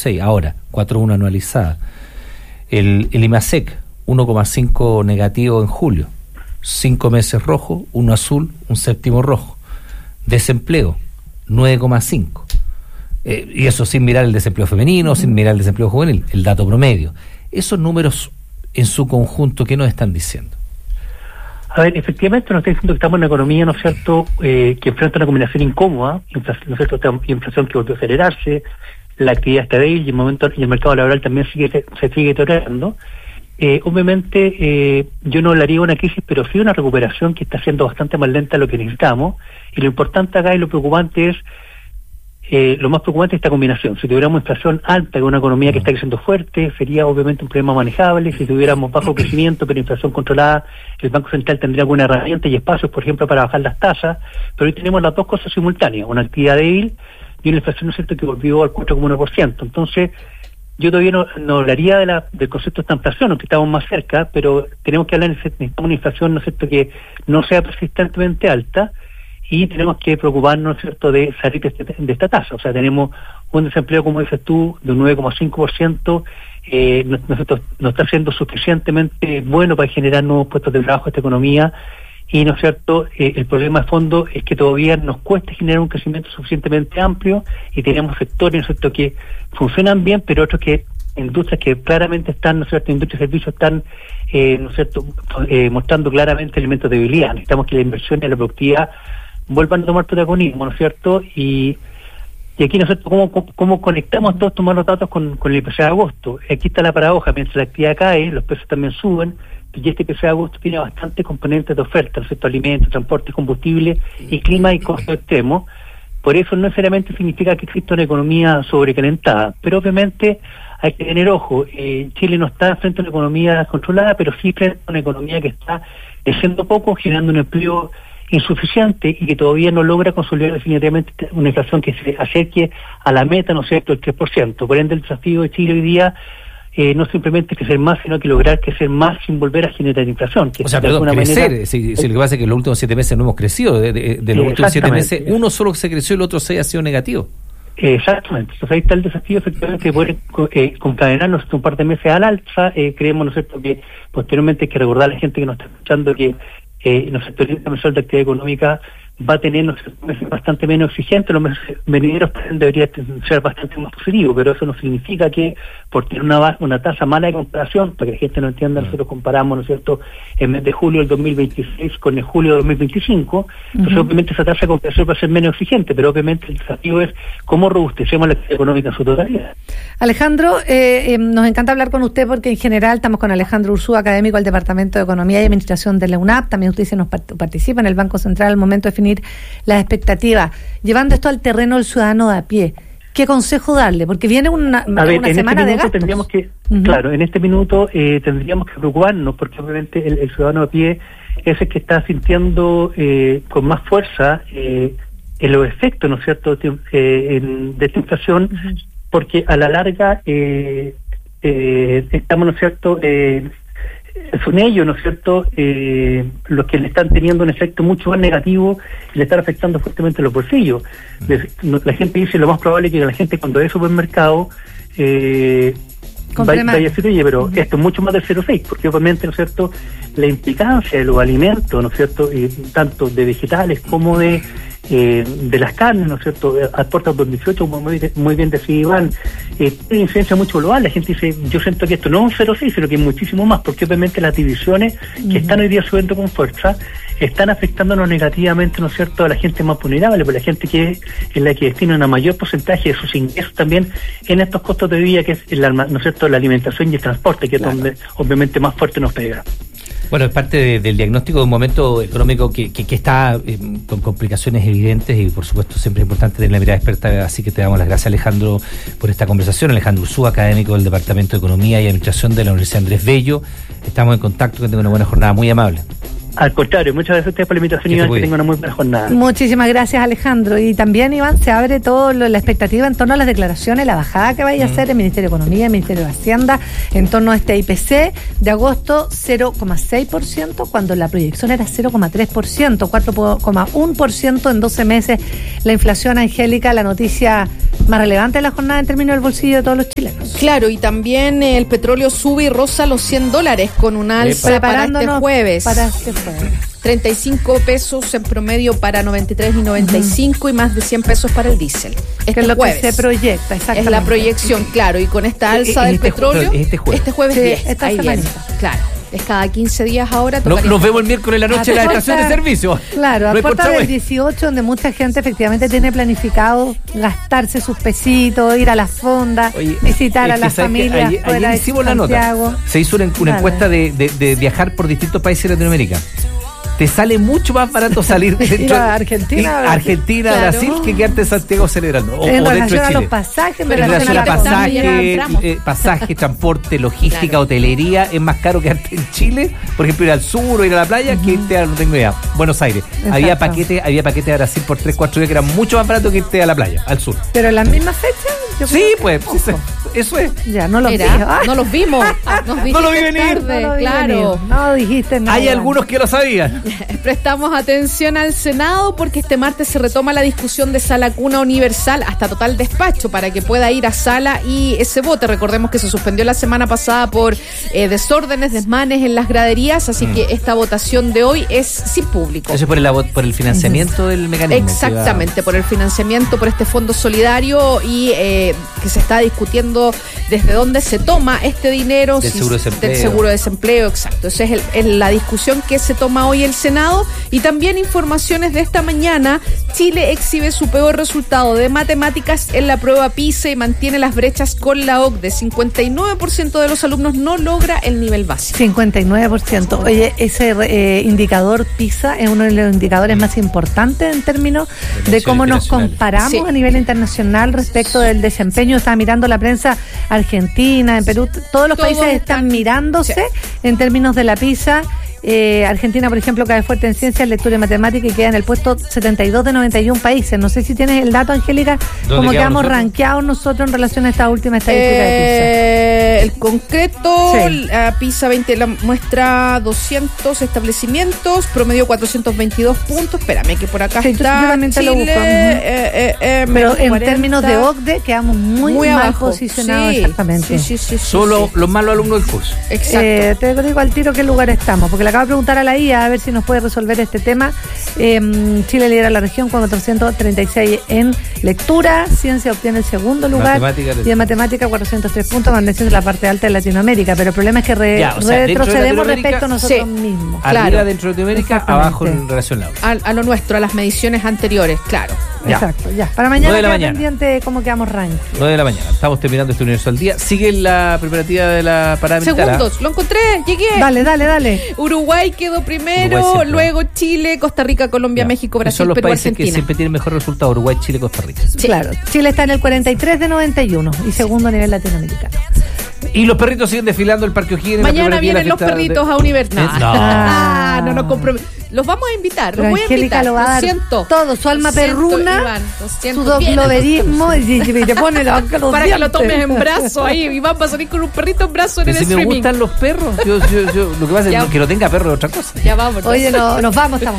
4.6, ahora 4.1 anualizada. El IMASEC, 1,5 negativo en julio, 5 meses rojo, 1 azul, un séptimo rojo. Desempleo, 9,5. Y eso sin mirar el desempleo femenino, sin mirar el desempleo juvenil, el dato promedio. Esos números en su conjunto, ¿qué nos están diciendo? A ver, efectivamente nos está diciendo que estamos en una economía, ¿no es cierto?, que enfrenta una combinación incómoda, ¿no es cierto?, inflación que volvió a acelerarse, la actividad está débil y el mercado laboral también se sigue deteriorando. Obviamente yo no hablaría de una crisis, pero sí una recuperación que está siendo bastante más lenta de lo que necesitamos, y lo importante acá y lo preocupante es lo más preocupante es esta combinación. Si tuviéramos inflación alta y una economía que está creciendo fuerte, sería obviamente un problema manejable. Si tuviéramos bajo crecimiento pero inflación controlada, el Banco Central tendría alguna herramienta y espacios, por ejemplo, para bajar las tasas. Pero hoy tenemos las dos cosas simultáneas, una actividad débil y una inflación, ¿no es cierto?, que volvió al 4,1%. Entonces, yo todavía no hablaría del concepto de estanflación, aunque estamos más cerca, pero tenemos que hablar de una inflación, ¿no es cierto?, que no sea persistentemente alta, y tenemos que preocuparnos, ¿no es cierto?, de salir de esta tasa. O sea, tenemos un desempleo, como dices tú, de un 9,5%, no está siendo suficientemente bueno para generar nuevos puestos de trabajo en esta economía, y, ¿no es cierto?, el problema de fondo es que todavía nos cuesta generar un crecimiento suficientemente amplio, y tenemos sectores, ¿no es cierto?, que funcionan bien, pero otros que, industrias que claramente están, ¿no es cierto?, industria y servicios están, ¿no es cierto?, mostrando claramente elementos de debilidad. Necesitamos que la inversión y la productividad vuelvan a tomar protagonismo, ¿no es cierto? Y aquí, ¿no es cierto?, ¿cómo conectamos todos estos malos datos con el IPC de agosto? Aquí está la paradoja: mientras la actividad cae, los precios también suben, y este IPC de agosto tiene bastantes componentes de oferta, ¿no es cierto?, alimentos, transporte, combustible y clima y costos extremos. Por eso no necesariamente significa que exista una economía sobrecalentada, pero obviamente hay que tener ojo. Chile no está frente a una economía descontrolada, pero sí frente a una economía que está creciendo poco, generando un empleo insuficiente y que todavía no logra consolidar definitivamente una inflación que se acerque a la meta, ¿no es cierto?, el 3%. Por ende, el desafío de Chile hoy día no simplemente crecer más, sino que lograr crecer más sin volver a generar inflación. Que, o sea, perdón, crecer, si lo que pasa es que en los últimos 7 meses no hemos crecido, de los últimos 7 meses, uno solo se creció y el otro 6 ha sido negativo. Exactamente. Entonces ahí está el desafío, efectivamente, de poder concadenarnos un par de meses al alza. Creemos, ¿no es cierto?, que posteriormente hay que recordar a la gente que nos está escuchando que el sector mensual de actividad económica va a tener meses bastante menos exigentes. Los meses venideros deberían ser bastante más positivos, pero eso no significa que por tener una tasa mala de comparación, para que la gente no entienda, nosotros comparamos, ¿no es cierto?, el mes de julio del 2026 con el julio del 2025, entonces obviamente esa tasa de comparación va a ser menos exigente, pero obviamente el desafío es cómo robustecemos la actividad económica en su totalidad. Alejandro, nos encanta hablar con usted porque en general estamos con Alejandro Ursúa, académico del Departamento de Economía y Administración de la UNAP. También usted dice nos participa en el Banco Central al momento de definir las expectativas. Llevando esto al terreno del ciudadano de a pie, ¿qué consejo darle? Porque viene una semana de gastos. Tendríamos que, claro, en este minuto tendríamos que preocuparnos, porque obviamente el ciudadano de a pie es el que está sintiendo con más fuerza los efectos, ¿no es cierto?, de esta inflación, porque a la larga estamos, ¿no es cierto?, son ellos, ¿no es cierto?, los que le están teniendo un efecto mucho más negativo y le están afectando fuertemente los bolsillos. La gente dice, lo más probable es que la gente cuando ve supermercado vaya a decir, oye, pero esto es mucho más del 0,6, porque obviamente, ¿no es cierto?, la implicancia de los alimentos, ¿no es cierto?, tanto de vegetales como de las carnes, ¿no es cierto?, aporta 2018, como muy bien decía Iván, tiene incidencia mucho global. La gente dice, yo siento que esto no es un 0,6, sino que es muchísimo más, porque obviamente las divisiones que están hoy día subiendo con fuerza están afectándonos negativamente, ¿no es cierto?, a la gente más vulnerable, porque la gente que es la que destina un mayor porcentaje de sus ingresos también en estos costos de vida, que es ¿no es cierto?, la alimentación y el transporte, que es donde obviamente más fuerte nos pega. Bueno, es parte del diagnóstico de un momento económico que está con complicaciones evidentes y, por supuesto, siempre es importante tener la mirada experta. Así que te damos las gracias, Alejandro, por esta conversación. Alejandro Ursúa, académico del Departamento de Economía y Administración de la Universidad Andrés Bello. Estamos en contacto, que tenga una buena jornada. Muy amable. Al contrario, muchas gracias a ustedes por la invitación, Iván, que tengan una muy buena jornada. Muchísimas gracias, Alejandro. Y también, Iván, se abre toda la expectativa en torno a las declaraciones, la bajada que vaya a hacer el Ministerio de Economía, el Ministerio de Hacienda, en torno a este IPC de agosto, 0,6%, cuando la proyección era 0,3%, 4,1% en 12 meses. La inflación, Angélica, la noticia más relevante de la jornada en términos del bolsillo de todos los chilenos. Claro, y también el petróleo sube y roza los $100 con un alza para este jueves. 35 pesos en promedio para 93 y 95 y más de 100 pesos para el diésel. Que es lo jueves que se proyecta, exactamente. Es la proyección, claro, y con esta alza del petróleo, este jueves 10, esta ahí viene, claro. Es cada 15 días ahora. Nos vemos el miércoles en la noche en la estación de servicio. Claro, a puerta del 18, donde mucha gente efectivamente tiene planificado gastarse sus pesitos, ir a las fondas, visitar a las familias. Ayer hicimos la nota. Se hizo una encuesta de viajar por distintos países de Latinoamérica. Te sale mucho más barato salir dentro a Argentina, claro. Brasil, que quedarte en Santiago celebrando. En relación a los pasajes, en relación a pasaje, transporte, logística, claro. Hotelería, es más caro quedarte en Chile, por ejemplo, ir al sur o ir a la playa, que irte a, no tengo idea, Buenos Aires. Había paquetes de Brasil por 3-4 días que eran mucho más barato que irte a la playa, al sur. Pero en las mismas fechas. Sí, pues, eso es. Ya, no los vimos. No los vimos. No lo vi venir. Claro. No dijiste nada. Hay algunos que lo sabían. Prestamos atención al Senado porque este martes se retoma la discusión de sala cuna universal hasta total despacho para que pueda ir a sala y se vote. Recordemos que se suspendió la semana pasada por desórdenes, desmanes en las graderías, así que esta votación de hoy es sin público. Eso es por el financiamiento del mecanismo. Exactamente, por el financiamiento, por este fondo solidario y que se está discutiendo desde dónde se toma este dinero. Del seguro de desempleo, exacto. Esa es la discusión que se toma hoy el Senado. Y también informaciones de esta mañana. Chile exhibe su peor resultado de matemáticas en la prueba PISA y mantiene las brechas con la OCDE. 59% de los alumnos no logra el nivel básico. 59%. Oye, ese indicador PISA es uno de los indicadores más importantes en términos de cómo nos comparamos a nivel internacional respecto del desempeño. Estaba mirando la prensa argentina, en Perú, todos los países están mirándose en términos de la PISA. Argentina, por ejemplo, cae fuerte en ciencias, lectura y matemática y queda en el puesto 72 de 91 países. No sé si tienes el dato, Angélica, cómo quedamos rankeados nosotros en relación a esta última estadística de PISA. El concreto, la PISA 20 la muestra 200 establecimientos, promedio 422 puntos. Espérame, que por acá está. Yo también Chile, te lo busco. Pero en 40, términos de OCDE quedamos muy mal abajo. Posicionados, exactamente. Sí. Solo los malos alumnos del curso. Exacto. Te digo al tiro qué lugar estamos, porque le acabo de preguntar a la IA a ver si nos puede resolver este tema. Chile lidera la región con 436 en lectura, ciencia obtiene el segundo lugar y en matemática 403 puntos, perteneciendo a la parte alta de Latinoamérica, pero el problema es que retrocedemos respecto a nosotros mismos. Arriba dentro de Latinoamérica, abajo en relación a lo nuestro, a las mediciones anteriores, claro. Exacto, ya. Para mañana queda pendiente cómo quedamos ranking. 9 de la mañana. Estamos terminando este Universo al Día. Sigue la preparativa de la parada militar. Segundos, lo encontré, llegué. Dale. Uruguay quedó primero, luego Chile, Costa Rica, Colombia, México, Brasil, son los Perú, países Argentina. Que siempre tienen mejor resultado: Uruguay, Chile, Costa Rica. Sí. Claro. Chile está en el 43 de 91 y segundo a nivel latinoamericano. Y los perritos siguen desfilando el Parque O'Higgins. Mañana vienen los perritos a universidad. No nos comprometemos. Los vamos a invitar, los voy a invitar. Lo va a dar todo, su alma perruna, Iván, su dogloverismo y te pone los para que lo tomes en brazo ahí. Iván va a salir con un perrito en brazo en el streaming. Me gustan los perros. Yo lo que pasa es que no tenga perro es otra cosa. Ya vamos. Oye, nos vamos.